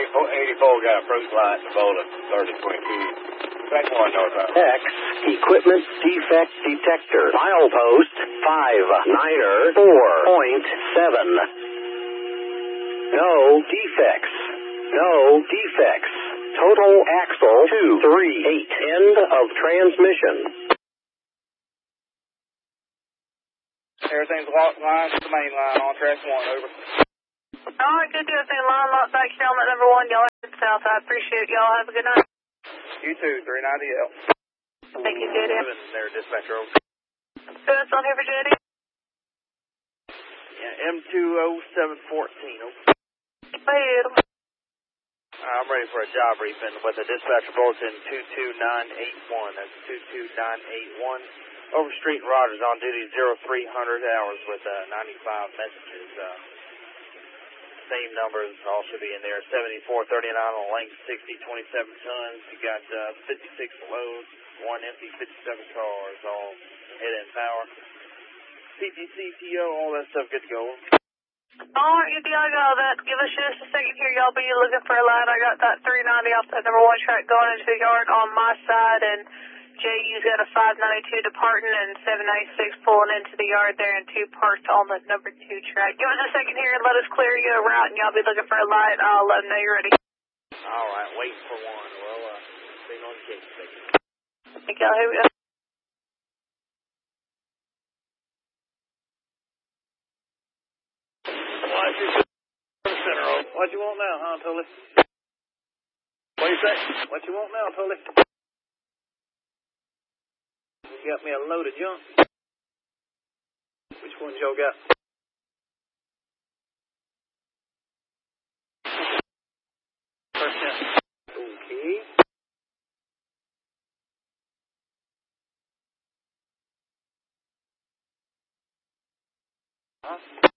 84 got approach light to Boulder 3022. Second one northbound. X, equipment defect detector. Milepost 59er 4.7. No defects. No defects. Total axle 238. End of transmission. Everything's locked line to the main line on track 1, over. Alright, good deal. Line locked back here on that number 1. Y'all headed south. I appreciate y'all. Have a good night. You too, 390L. Thank you, JD. There, dispatcher, over. Who else on here for JD? Yeah, M20714, over. Hey, I'm ready for a job briefing with a dispatcher bulletin 22981. That's 22981. Over Street and Rogers on duty 0300 hours with 95 messages. Same numbers all should be in there. 7439 on length 60, 27 tons. You got 56 loads, 1 empty, 57 cars, all head and power. PTC, PO, all that stuff good to go. alright, good deal. I got all that. Give us just a second here. Y'all be looking for a line. I got that 390 off that number 1 track going into the yard on my side, and JU's got a 592 departing and 796 pulling into the yard there, and 2 parked on the number 2 track. Give us a second here and let us clear you a route, and y'all be looking for a light. I'll let them know you're ready. All right, waiting for one. Well, stay on the case. Thank y'all. Here we go. What you want now, huh, Tully? What do you say? What you want now, Tully? You got me a load of junk. Which ones y'all got? First down. Okay. Huh?